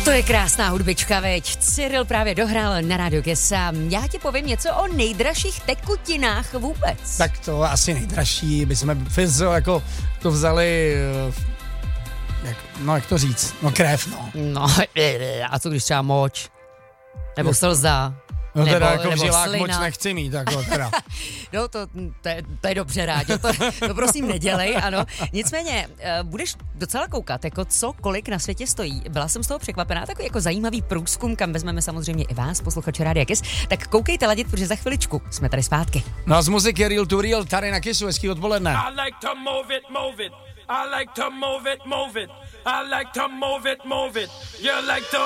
To je krásná hudbička, veď. Cyril právě dohrál na Rádiu Kiss a já ti povím něco o nejdražších tekutinách vůbec. Tak to asi nejdražší, bychom jako to vzali, jak to říct, krev, no. No, a co když třeba moč? Nebo slza? No teda nebo, jako nebo vžilák slina. moc nechci mít, jako teda. No to je dobře, Ráďo, to prosím nedělej, ano. Nicméně, budeš docela koukat, jako co, kolik na světě stojí. Byla jsem z toho překvapená, takový jako zajímavý průzkum, kam vezmeme samozřejmě i vás, posluchače Rádia Kiss. Tak koukejte ladit, protože za chviličku jsme tady zpátky. No a z muziky Real to Real tady na Kissu, hezký odpoledne. I like to move it, move it. I like to move it, move it. I like to move it, move it. You like to